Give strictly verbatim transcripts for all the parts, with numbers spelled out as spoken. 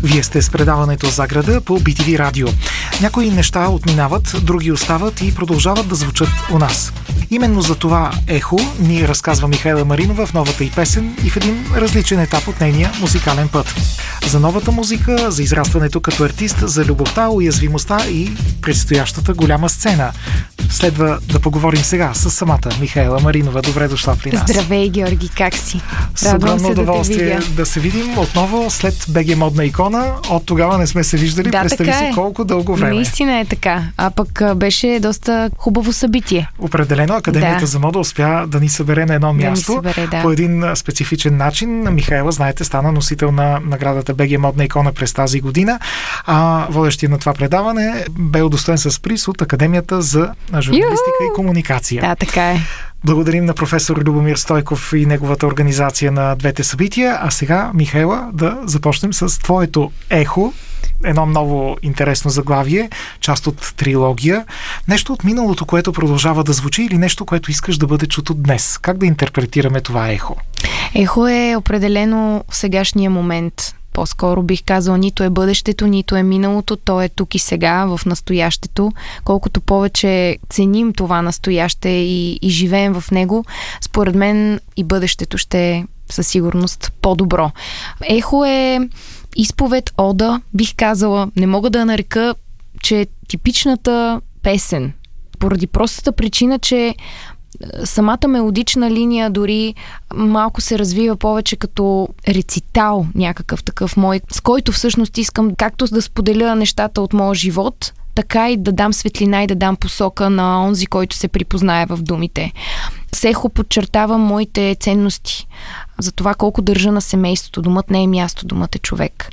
Вие сте с предаването за града по Би Ти Ви радио. Някои неща отминават, други остават и продължават да звучат у нас. Именно за това ехо ни разказва Михаела Маринова в новата й песен и в един различен етап от нейния музикален път. За новата музика, за израстването като артист, за любовта, уязвимостта и предстоящата голяма сцена. Следва да поговорим сега с самата Михаела Маринова. Добре дошла при нас. Здравей, Георги, как си? С огромно удоволствие да, да се видим отново след БГ Модна икона. От тогава не сме се виждали. Да, представи си е. колко дълго време. Наистина е така. А пък беше доста хубаво събитие. Определено Академията да. за мода успя да ни събере на едно да място събере, да. по един специфичен начин. Михаела, знаете, стана носител на наградата БГ Модна икона през тази година. А водещия на това предаване бе удостоен с приз от Академията за журналистика и комуникация. Да, така е. Благодарим на професор Любомир Стойков и неговата организация на двете събития. А сега, Михаела, да започнем с твоето ехо. Едно много интересно заглавие, част от трилогия. Нещо от миналото, което продължава да звучи, или нещо, което искаш да бъде чуто днес. Как да интерпретираме това ехо? Ехо е определено в сегашния момент. По-скоро бих казал, нито е бъдещето, нито е миналото, то е тук и сега, в настоящето. Колкото повече ценим това настояще и, и живеем в него, според мен и бъдещето ще е със сигурност по-добро. Ехо е изповед, ода, бих казала, не мога да нарека, че е типичната песен. Поради простата причина, че самата мелодична линия дори малко се развива повече като рецитал, някакъв такъв мой, с който всъщност искам както да споделя нещата от моя живот, така и да дам светлина и да дам посока на онзи, който се припознае в думите. С ехо подчертавам моите ценности за това колко държа на семейството. Домът не е място, домът е човек.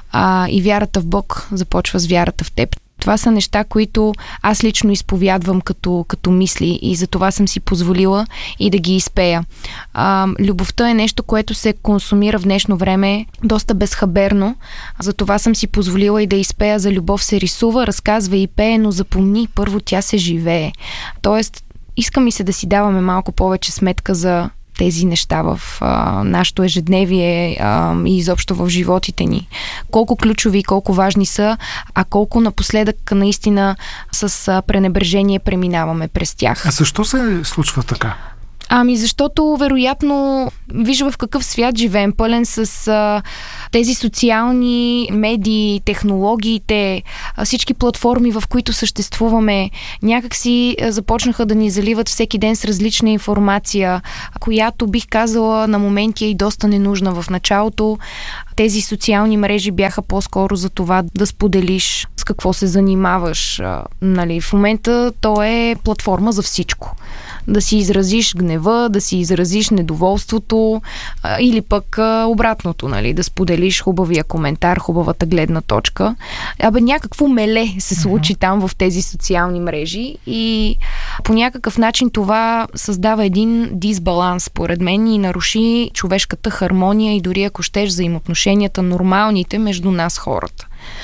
А, и вярата в Бог започва с вярата в теб. Това са неща, които аз лично изповядвам като, като мисли и за това съм си позволила и да ги изпея. А, любовта е нещо, което се консумира в днешно време доста безхаберно. За това съм си позволила и да изпея: за любов се рисува, разказва и пее, но запомни, първо тя се живее. Тоест, иска ми се да си даваме малко повече сметка за тези неща в а, нашето ежедневие а, и изобщо в животите ни. Колко ключови и колко важни са, а колко напоследък наистина с а, пренебрежение преминаваме през тях. А защо се случва така? Ами защото, вероятно, виж в какъв свят живеем, пълен с а, тези социални медии, технологиите, а, всички платформи, в които съществуваме, някакси а, започнаха да ни заливат всеки ден с различна информация, която бих казала на моменти е и доста ненужна. В началото тези социални мрежи бяха по-скоро за това да споделиш с какво се занимаваш. А, нали, в момента то е платформа за всичко. Да си изразиш гнева, да си изразиш недоволството а, или пък а, обратното, нали, да споделиш хубавия коментар, хубавата гледна точка. Абе, някакво меле се случи uh-huh. там в тези социални мрежи и по някакъв начин това създава един дисбаланс, според мен, и наруши човешката хармония и дори ако щеш взаимоотношенията нормалните между нас хората.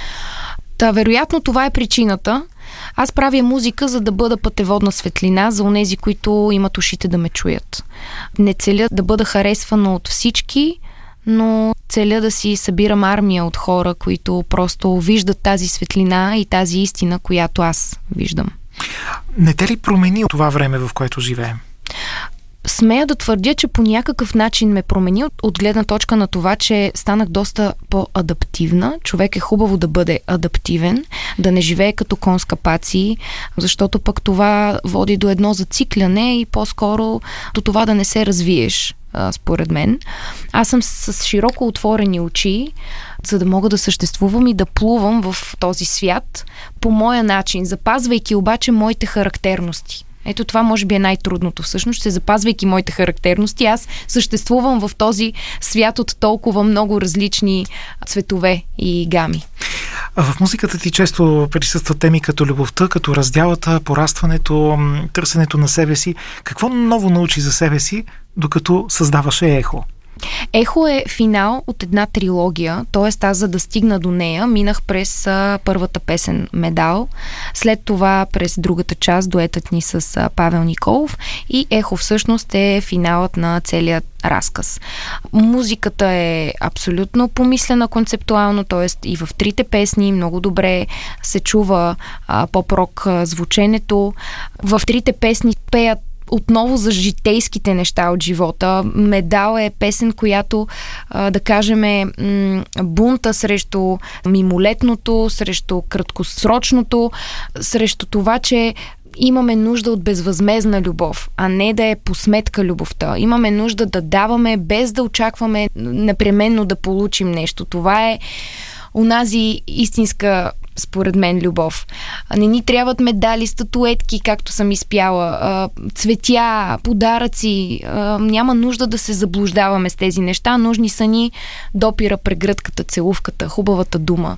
Та, вероятно това е причината. Аз правя музика, за да бъда пътеводна светлина за онези, които имат ушите да ме чуят. Не целя да бъда харесвана от всички, но целя да си събирам армия от хора, които просто виждат тази светлина и тази истина, която аз виждам. Не те ли промени това време, в което живеем? Смея да твърдя, че по някакъв начин ме промени от гледна точка на това, че станах доста по-адаптивна. Човек е хубаво да бъде адаптивен, да не живее като кон с капаци, защото пък това води до едно зацикляне и по-скоро до това да не се развиеш, според мен. Аз съм с широко отворени очи, за да мога да съществувам и да плувам в този свят по моя начин, запазвайки обаче моите характерности. Ето това може би е най-трудното. Всъщност, ще запазвайки моите характерности, аз съществувам в този свят от толкова много различни цветове и гами. А в музиката ти често присъстват теми като любовта, като раздялата, порастването, търсенето на себе си. Какво ново научи за себе си, докато създаваше ехо? Ехо е финал от една трилогия, т.е. аз за да стигна до нея, минах през а, първата песен Медал, след това през другата част, дуетът ни с а, Павел Николов, и Ехо всъщност е финалът на целият разказ. Музиката е абсолютно помислена концептуално, т.е. и в трите песни много добре се чува а, поп-рок а, звученето. В трите песни пеят отново за житейските неща от живота. Медал е песен, която, да кажем, е бунта срещу мимолетното, срещу краткосрочното, срещу това, че имаме нужда от безвъзмездна любов, а не да е по сметка любовта. Имаме нужда да даваме, без да очакваме непременно да получим нещо. Това е онази истинска, според мен, любов. Не ни трябват медали, статуетки, както съм изпяла, цветя, подаръци. Няма нужда да се заблуждаваме с тези неща. Нужни са ни допира, прегръдката, целувката, хубавата дума.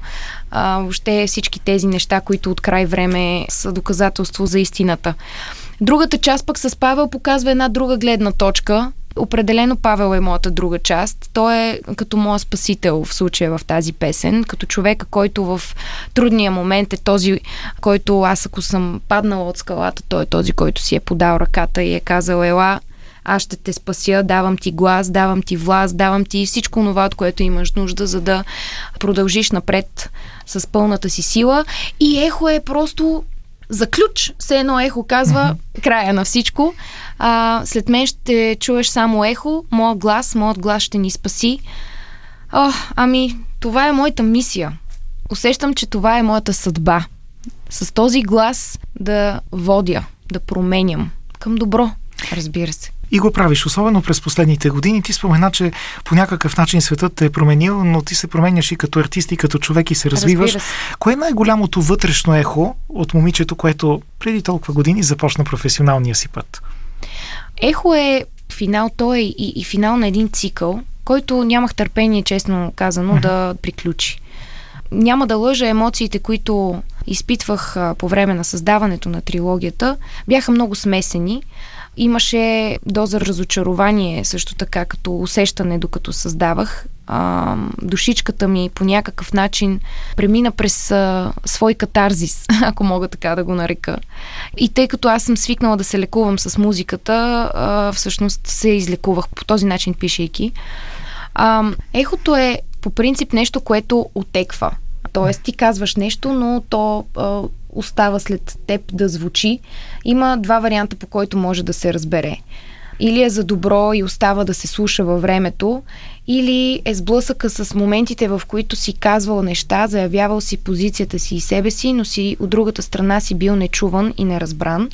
Въобще всички тези неща, които от край време са доказателство за истината. Другата част пък с Павел показва една друга гледна точка. Определено Павел е моята друга част. Той е като моя спасител в случая в тази песен, като човека, който в трудния момент е този, който аз ако съм паднала от скалата, той е този, който си е подал ръката и е казал: ела, аз ще те спася, давам ти глас, давам ти власт, давам ти всичко това, от което имаш нужда, за да продължиш напред с пълната си сила. И Ехо е просто за ключ. Все едно Ехо казва mm-hmm. края на всичко. А, след мен ще чуеш само Ехо, моят глас, моят глас ще ни спаси. О, ами, това е моята мисия. Усещам, че това е моята съдба. С този глас да водя, да променям към добро, разбира се. И го правиш, особено през последните години. Ти спомена, че по някакъв начин светът те е променил, но ти се променяш и като артист, и като човек, и се развиваш. Кое е най-голямото вътрешно ехо от момичето, което преди толкова години започна професионалния си път? Ехо е финал, той е и, и финал на един цикъл, който нямах търпение, честно казано, uh-huh. да приключи. Няма да лъжа, емоциите, които изпитвах а, по време на създаването на трилогията, бяха много смесени. Имаше доза разочарование също така, като усещане, докато създавах. А, душичката ми по някакъв начин премина през а, свой катарзис, ако мога така да го нарека. И тъй като аз съм свикнала да се лекувам с музиката, а, всъщност се излекувах по този начин, пишейки. А, ехото е по принцип нещо, което отеква. Тоест ти казваш нещо, но то а, остава след теб да звучи. Има два варианта, по който може да се разбере. Или е за добро и остава да се слуша във времето, или е сблъсъка с моментите, в които си казвал неща, заявявал си позицията си и себе си, но си от другата страна си бил нечуван и неразбран.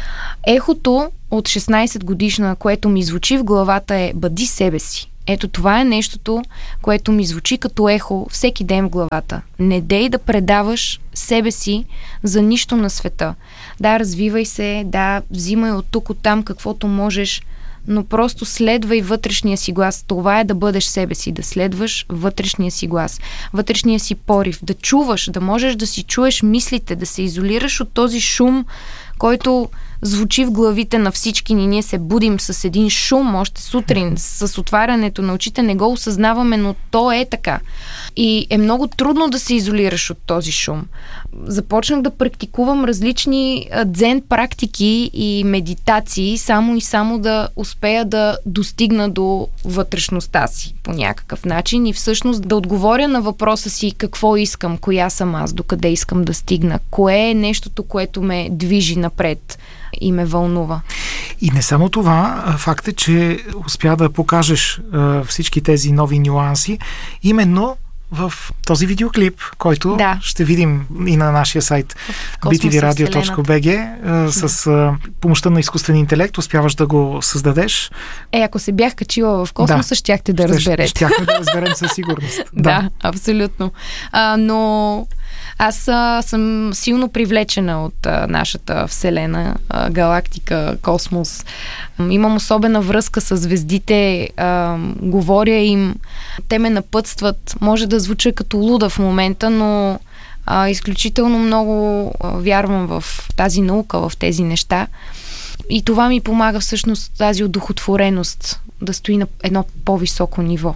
Ехото от шестнайсет годишна, което ми звучи в главата, е: бъди себе си. Ето това е нещото, което ми звучи като ехо всеки ден в главата. Не дей да предаваш себе си за нищо на света. Да, развивай се, да, взимай от тук, от там каквото можеш, но просто следвай вътрешния си глас. Това е да бъдеш себе си, да следваш вътрешния си глас, вътрешния си порив, да чуваш, да можеш да си чуеш мислите, да се изолираш от този шум, който звучи в главите на всички ни. Ние се будим с един шум още сутрин, с отварянето на очите, не го осъзнаваме, но то е така. И е много трудно да се изолираш от този шум. Започнах да практикувам различни дзен практики и медитации, само и само да успея да достигна до вътрешността си по някакъв начин и всъщност да отговоря на въпроса си: какво искам, коя съм аз, докъде искам да стигна, кое е нещото, което ме движи напред и ме вълнува. И не само това, факт е, че успя да покажеш а, всички тези нови нюанси именно в този видеоклип, който да. ще видим и на нашия сайт би ти ви радио точка би джи с а, помощта на изкуствен интелект. Успяваш да го създадеш. Е, ако се бях качила в космоса, да. щяхте да разберете. Щяхме да разберем със сигурност. да. да, абсолютно. А, но аз а, съм силно привлечена от а, нашата вселена, а, галактика, космос. Имам особена връзка с звездите, а, говоря им, те ме напътстват. Може да звуча като луда в момента, но а, изключително много а, вярвам в тази наука, в тези неща. И това ми помага всъщност тази одухотвореност да стои на едно по-високо ниво.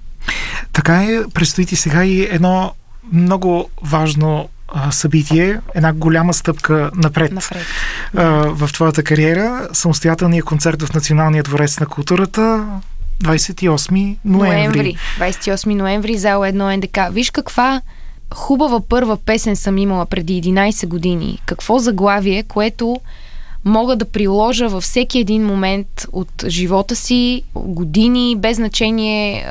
Така е, предстои ти сега и едно много важно а, събитие, една голяма стъпка напред, напред. А, в твоята кариера. Самостоятелният концерт в Националния дворец на културата двадесет и осми ноември. двадесет и осми ноември, зала едно ен де ка. Виж каква хубава първа песен съм имала преди единадесет години. Какво заглавие, което мога да приложа във всеки един момент от живота си, години, без значение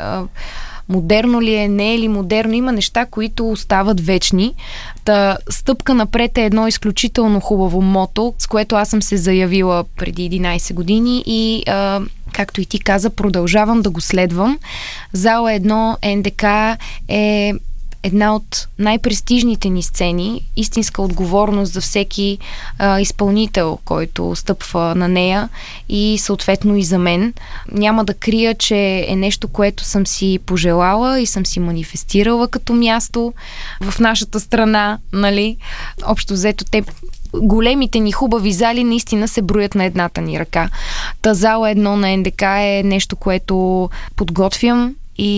модерно ли е, не е ли модерно. Има неща, които остават вечни. Та стъпка напред е едно изключително хубаво мото, с което аз съм се заявила преди единадесет години и а, както и ти каза, продължавам да го следвам. Зала едно ен де ка е една от най-престижните ни сцени, истинска отговорност за всеки а, изпълнител, който стъпва на нея и съответно и за мен. Няма да крия, че е нещо, което съм си пожелала и съм си манифестирала като място в нашата страна, нали? Общо взето те големите ни хубави зали наистина се броят на едната ни ръка. Та зала едно на ен де ка е нещо, което подготвям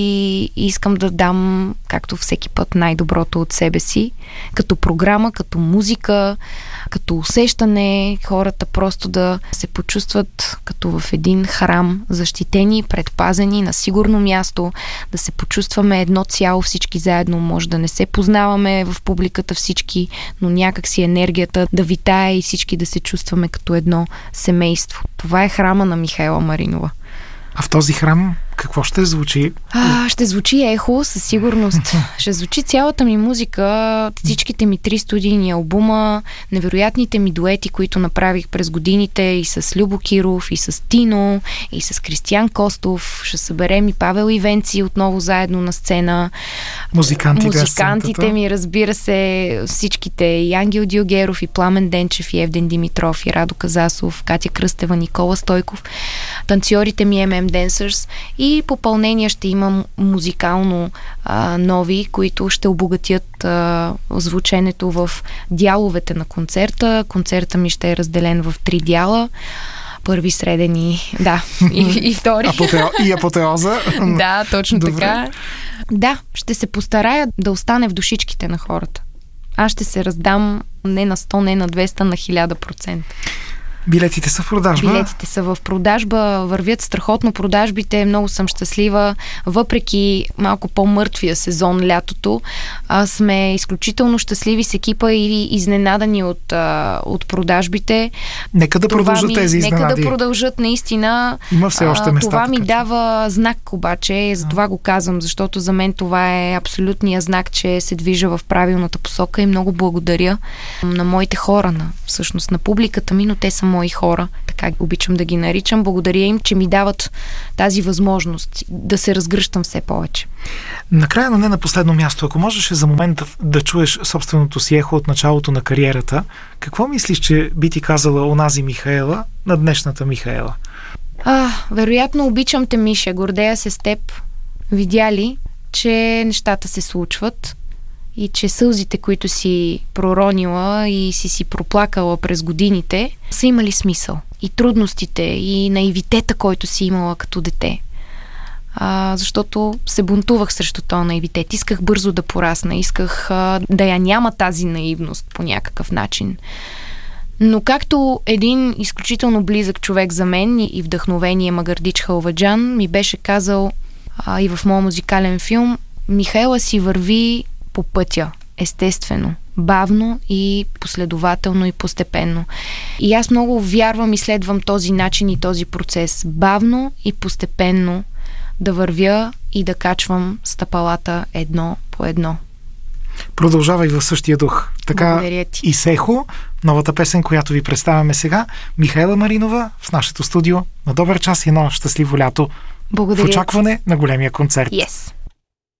и искам да дам, както всеки път, най-доброто от себе си, като програма, като музика, като усещане, хората просто да се почувстват като в един храм, защитени, предпазени, на сигурно място, да се почувстваме едно цяло всички заедно. Може да не се познаваме в публиката всички, но някак си енергията да витае и всички да се чувстваме като едно семейство. Това е храма на Михаела Маринова. А в този храм какво ще звучи? А, ще звучи ехо, със сигурност. Ще звучи цялата ми музика, всичките ми три студийни албума, невероятните ми дуети, които направих през годините и с Любо Киров, и с Тино, и с Кристиян Костов. Ще съберем и Павел Ивенци отново заедно на сцена. Музикантите, Музикантите ми, разбира се, всичките. И Ангел Дилгеров, и Пламен Денчев, и Евден Димитров, и Радо Казасов, Катя Кръстева, Никола Стойков. Танцорите ми Ем Ем Dancers. И попълнения ще имам музикално а, нови, които ще обогатят а, звученето в дяловете на концерта. Концерта ми ще е разделен в три дяла. Първи, среден и... Да, и, и втори. Апотео, и апотеоза. Да, точно Добре. така. Да, ще се постарая да остане в душичките на хората. Аз ще се раздам не на сто, не на двеста, на хиляда процента. Билетите са в продажба? Билетите са в продажба, вървят страхотно продажбите, много съм щастлива. Въпреки малко по-мъртвия сезон лятото, а сме изключително щастливи с екипа и изненадани от, а, от продажбите. Нека да това продължат ми, тези изненади. Нека да продължат наистина. Има все още места. Това ми така, дава знак обаче, за това го казвам, защото за мен това е абсолютния знак, че се движа в правилната посока и много благодаря на моите хора, на, всъщност на публиката ми, но те са мои хора, така обичам да ги наричам. Благодаря им, че ми дават тази възможност да се разгръщам все повече. Накрая, но не на последно място, ако можеш за момент да, да чуеш собственото си ехо от началото на кариерата, какво мислиш, че би ти казала онази Михаела на днешната Михаела? А, вероятно обичам те, Миша, гордея се с теб. Видя ли, че нещата се случват и че сълзите, които си проронила и си си проплакала през годините, са имали смисъл. И трудностите, и наивитета, който си имала като дете. А, защото се бунтувах срещу този наивитет. Исках бързо да порасна, исках а, да я няма тази наивност по някакъв начин. Но както един изключително близък човек за мен и вдъхновение Магардич Халваджан ми беше казал а, и в моят музикален филм, Михаела си върви по пътя, естествено, бавно и последователно и постепенно. И аз много вярвам и следвам този начин и този процес. Бавно и постепенно да вървя и да качвам стъпалата едно по едно. Продължавай в същия дух. Така и Сехо, новата песен, която ви представяме сега, Михаела Маринова в нашето студио. На добър час и едно щастливо лято. Благодаря. В очакване на големия концерт. Yes.